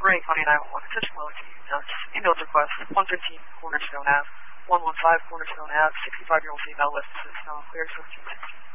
Ray County 911. Attention Willie, ambulance request 115 Cornerstone Ave, 115 Cornerstone Ave, 65-year-old female with assist, now clear 1760.